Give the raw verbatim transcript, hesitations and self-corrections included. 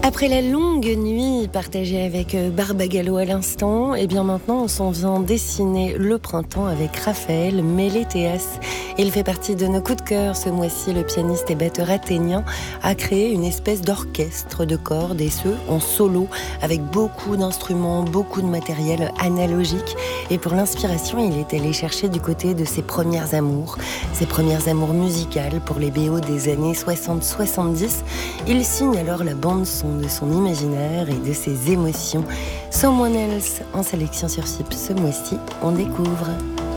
Après la longue nuit partagée avec Barbagallo à l'instant, et bien maintenant on s'en vient dessiner le printemps avec Raphaël Mélétéas. Il fait partie de nos coups de cœur ce mois-ci. Le pianiste et batteur athénien a créé une espèce d'orchestre de cordes, et ce en solo, avec beaucoup d'instruments, beaucoup de matériel analogique. Et pour l'inspiration, il est allé chercher du côté de ses premières amours, ses premières amours musicales pour les B O des années soixante soixante-dix. Il signe alors la bande-son de son imaginaire et de ses émotions. Someone Else en sélection sur F I P ce mois-ci, on découvre.